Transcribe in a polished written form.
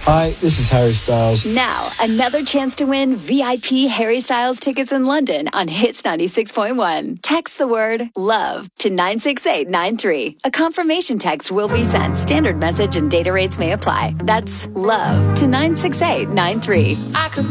Hi, this is Harry Styles. Now, another chance to win VIP Harry Styles tickets in London on Hits 96.1. Text the word LOVE to 96893. A confirmation text will be sent. Standard message and data rates may apply. That's LOVE to 96893. I could